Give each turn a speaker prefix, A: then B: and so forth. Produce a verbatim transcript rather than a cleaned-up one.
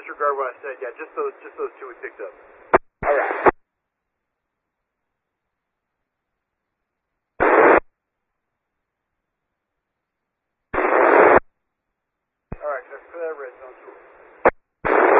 A: disregard what I said. Yeah, just those, just those two we picked up.